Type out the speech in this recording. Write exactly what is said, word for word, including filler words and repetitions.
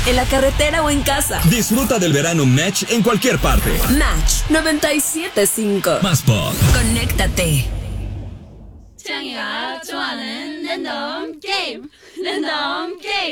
en la carretera o en casa. Disfruta del verano Match en cualquier parte. Match noventa y siete punto cinco. Más pop. Conéctate. 창이가 좋아하는 랜덤 게임 랜덤 게임